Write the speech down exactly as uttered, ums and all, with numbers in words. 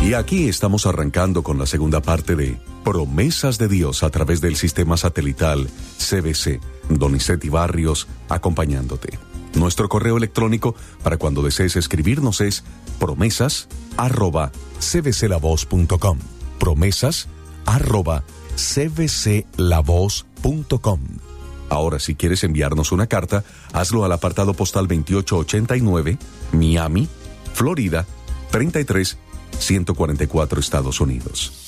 Y aquí estamos arrancando con la segunda parte de Promesas de Dios a través del sistema satelital C B C, Donizetti Barrios acompañándote. Nuestro correo electrónico para cuando desees escribirnos es promesas arroba c b c la voz punto com. Promesas arroba c b c la voz punto com. Ahora, si quieres enviarnos una carta, hazlo al apartado postal veintiocho ochenta y nueve, Miami, Florida, treinta y tres ciento cuarenta y cuatro, Estados Unidos.